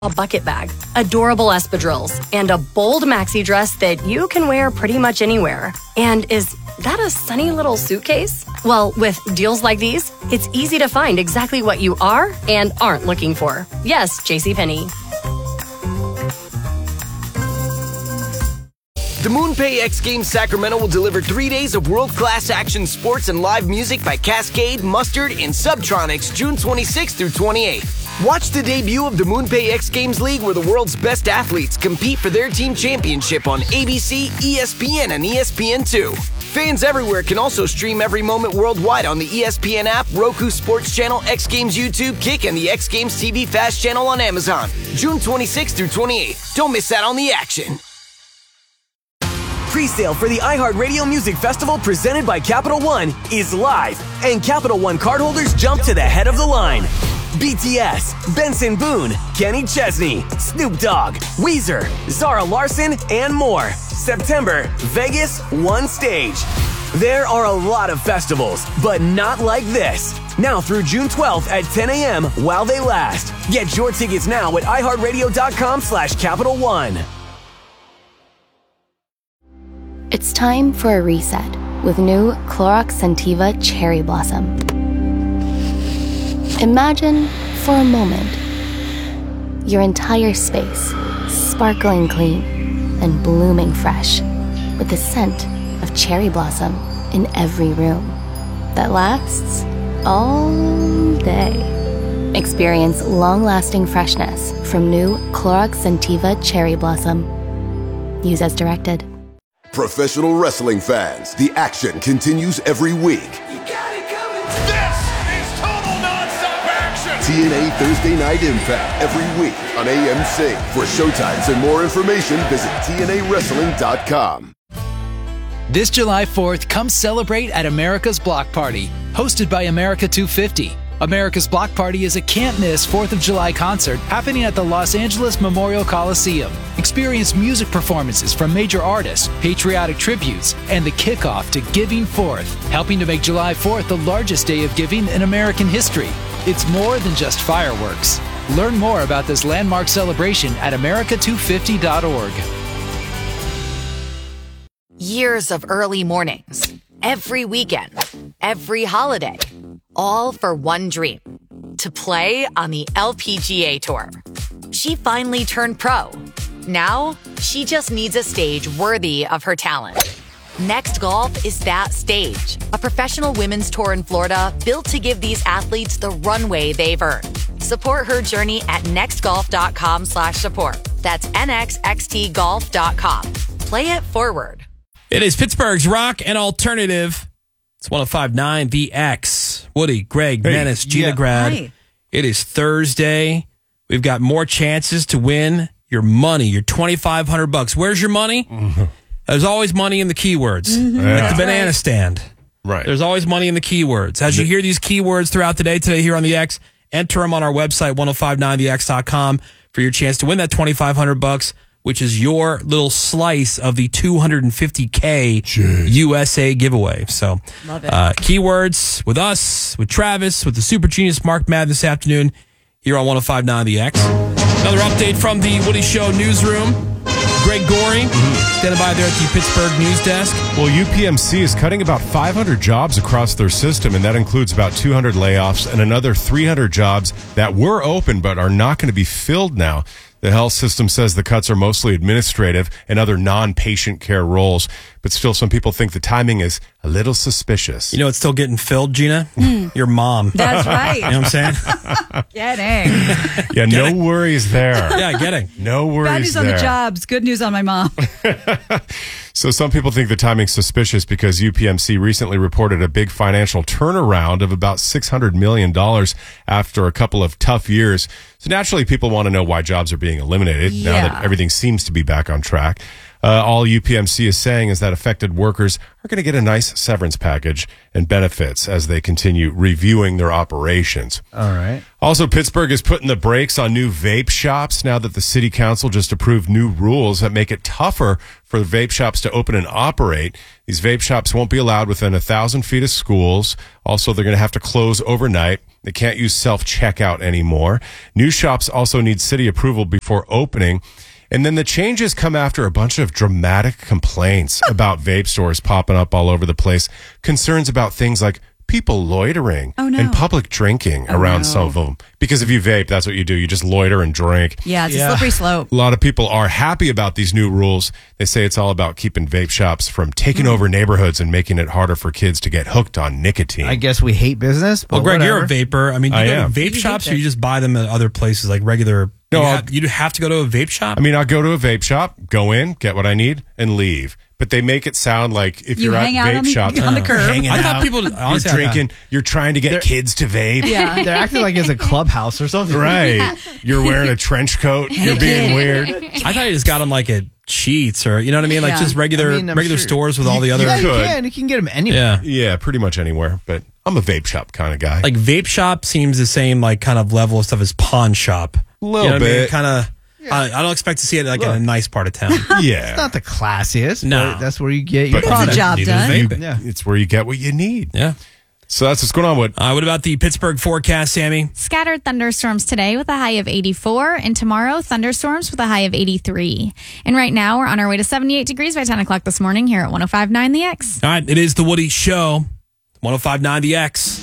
a bucket bag, adorable espadrilles, and a bold maxi dress that you can wear pretty much anywhere. And is that a sunny little suitcase? Well, with deals like these, it's easy to find exactly what you are and aren't looking for. Yes, JCPenney. The MoonPay X Games Sacramento will deliver 3 days of world-class action sports and live music by Cascade, Mustard, and Subtronics June 26th through 28th. Watch the debut of the MoonPay X Games League where the world's best athletes compete for their team championship on ABC, ESPN, and ESPN2. Fans everywhere can also stream every moment worldwide on the ESPN app, Roku Sports Channel, X Games YouTube, Kick, and the X Games TV Fast channel on Amazon. June 26th through 28th. Don't miss out on the action. Pre-sale for the iHeartRadio Music Festival presented by Capital One is live, and Capital One cardholders jump to the head of the line. BTS, Benson Boone, Kenny Chesney, Snoop Dogg, Weezer, Zara Larsson, and more. September, Vegas, one stage. There are a lot of festivals, but not like this. Now through June 12th at 10 a.m. while they last. Get your tickets now at iHeartRadio.com/Capital One. It's time for a reset with new Clorox Scentiva Cherry Blossom. Imagine, for a moment, your entire space sparkling clean and blooming fresh with the scent of cherry blossom in every room that lasts all day. Experience long-lasting freshness from new Clorox Scentiva Cherry Blossom. Use as directed. Professional wrestling fans, the action continues every week. This is total nonstop action! TNA Thursday Night Impact every week on AMC. For showtimes and more information, visit TNAWrestling.com. This July 4th, come celebrate at America's Block Party, hosted by America 250. America's Block Party is a can't-miss 4th of July concert happening at the Los Angeles Memorial Coliseum. Experience music performances from major artists, patriotic tributes, and the kickoff to Giving Forth, helping to make July 4th the largest day of giving in American history. It's more than just fireworks. Learn more about this landmark celebration at america250.org. Years of early mornings, every weekend, every holiday, all for one dream, to play on the LPGA Tour. She finally turned pro. Now, she just needs a stage worthy of her talent. Next Golf is that stage, a professional women's tour in Florida built to give these athletes the runway they've earned. Support her journey at nextgolf.com/support. That's nxxtgolf.com. Play it forward. It is Pittsburgh's rock and alternative. It's 105.9 The X. Woody, Greg, Menace, Gina Grad. Hi. It is Thursday. We've got more chances to win your money, your $2,500. Where's your money? Mm-hmm. There's always money in the keywords. Mm-hmm. Like the banana stand. Right. There's always money in the keywords. As you hear these keywords throughout the day today here on The X, enter them on our website, 1059thex.com, for your chance to win that $2,500, which is your little slice of the $250K USA giveaway. So, love it. Keywords with us, with Travis, with the super genius Mark Madden this afternoon here on 1059 The X. Another update from the Woody Show newsroom. Greg Gorey, standing by there at the Pittsburgh news desk. Well, UPMC is cutting about 500 jobs across their system, and that includes about 200 layoffs and another 300 jobs that were open but are not going to be filled now. The health system says the cuts are mostly administrative and other non-patient care roles, but still some people think the timing is a little suspicious. You know what's still getting filled, Gina? Your mom. That's right. You know what I'm saying? Getting. Yeah, no worries there. Yeah, getting. No worries Bad news there. on the jobs. Good news on my mom. So some people think the timing's suspicious because UPMC recently reported a big financial turnaround of about $600 million after a couple of tough years. So naturally, people want to know why jobs are being eliminated now that everything seems to be back on track. All UPMC is saying is that affected workers are going to get a nice severance package and benefits as they continue reviewing their operations. All right. Also, Pittsburgh is putting the brakes on new vape shops now that the city council just approved new rules that make it tougher for vape shops to open and operate. These vape shops won't be allowed within 1,000 feet of schools. Also, they're going to have to close overnight. They can't use self-checkout anymore. New shops also need city approval before opening. And then the changes come after a bunch of dramatic complaints about vape stores popping up all over the place. Concerns about things like people loitering and public drinking around some of them. Because if you vape, that's what you do. You just loiter and drink. Yeah, it's a slippery slope. A lot of people are happy about these new rules. They say it's all about keeping vape shops from taking over neighborhoods and making it harder for kids to get hooked on nicotine. I guess we hate business. But Well, Greg, whatever. you're a vapor. I mean, you go to vape shops or you just buy them at other places like regular? No, you have to go to a vape shop? I mean, I'll go to a vape shop, go in, get what I need, and leave. But they make it sound like if you're at vape shops, on the curb. I thought people you're drinking, you're trying to get kids to vape. Yeah, they're acting like it's a clubhouse or something. Right. You're wearing a trench coat. You're being weird. I thought you just got them like at Sheets or, you know what I mean? Like Yeah. just regular I'm regular sure. stores with all the other. Yeah, you can get them anywhere. Yeah, pretty much anywhere. But I'm a vape shop kind of guy. Like vape shop seems the same like kind of level of stuff as pawn shop. A little bit. Kind of. I don't expect to see it like in a nice part of town. Yeah. It's not the classiest. No. But that's where you get your But product. the job done. Yeah. It's where you get what you need. Yeah. So that's what's going on. What about the Pittsburgh forecast, Sammy? Scattered thunderstorms today with a high of 84, and tomorrow thunderstorms with a high of 83. And right now we're on our way to 78 degrees by 10 o'clock this morning here at 105.9 The X. All right, it is the Woody Show, 105.9 The X.